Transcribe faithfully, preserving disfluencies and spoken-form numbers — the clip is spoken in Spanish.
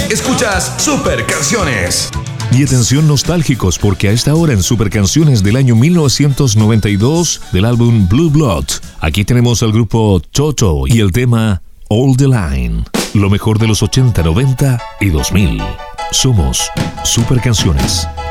Escuchas Super Canciones. Y atención nostálgicos, porque a esta hora en Super Canciones del año mil novecientos noventa y dos, del álbum Blue Blood, aquí tenemos al grupo Toto y el tema All the Line. Lo mejor de los ochenta, noventa y dos mil. Somos Super Canciones.